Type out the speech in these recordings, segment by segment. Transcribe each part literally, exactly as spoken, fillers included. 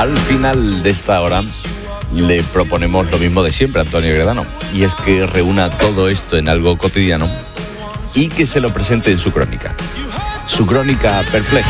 Al final de esta hora le proponemos lo mismo de siempre a Antonio Gredano, y es que reúna todo esto en algo cotidiano y que se lo presente en su crónica. Su crónica perpleja.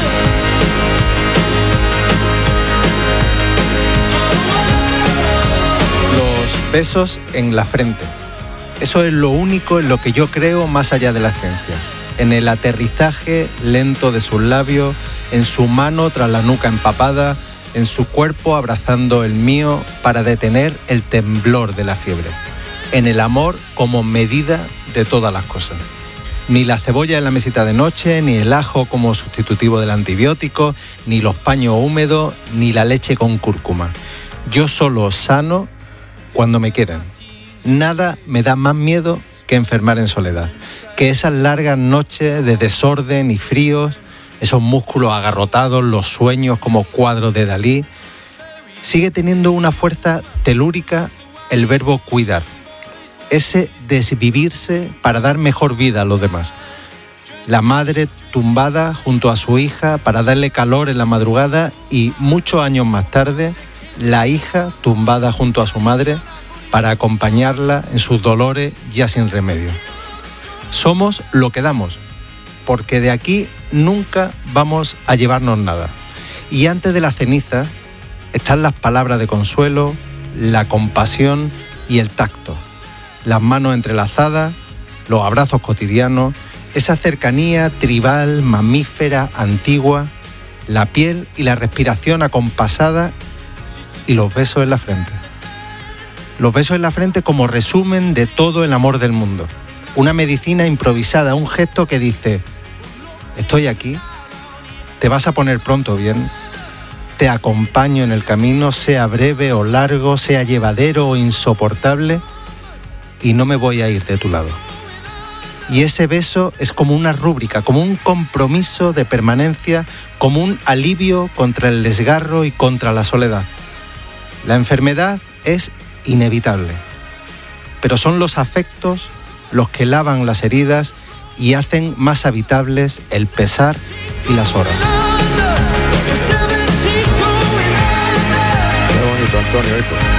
Los besos en la frente. Eso es lo único en lo que yo creo más allá de la ciencia. En el aterrizaje lento de sus labios, en su mano tras la nuca empapada, en su cuerpo abrazando el mío para detener el temblor de la fiebre. En el amor como medida de todas las cosas. Ni la cebolla en la mesita de noche, ni el ajo como sustitutivo del antibiótico, ni los paños húmedos, ni la leche con cúrcuma. Yo solo sano cuando me quieren. Nada me da más miedo que enfermar en soledad. Que esas largas noches de desorden y fríos, esos músculos agarrotados, los sueños como cuadros de Dalí. Sigue teniendo una fuerza telúrica el verbo cuidar. Ese desvivirse para dar mejor vida a los demás. La madre tumbada junto a su hija para darle calor en la madrugada y muchos años más tarde, la hija tumbada junto a su madre para acompañarla en sus dolores ya sin remedio. Somos lo que damos, porque de aquí nunca vamos a llevarnos nada. Y antes de la ceniza están las palabras de consuelo, la compasión y el tacto. Las manos entrelazadas, los abrazos cotidianos, esa cercanía tribal, mamífera, antigua, la piel y la respiración acompasada y los besos en la frente. Los besos en la frente como resumen de todo el amor del mundo. Una medicina improvisada, un gesto que dice: estoy aquí, te vas a poner pronto bien, te acompaño en el camino, sea breve o largo, sea llevadero o insoportable, y no me voy a ir de tu lado. Y ese beso es como una rúbrica, como un compromiso de permanencia, como un alivio contra el desgarro y contra la soledad. La enfermedad es inevitable, pero son los afectos los que lavan las heridas y hacen más habitables el pesar y las horas. Qué bonito, Antonio, esto.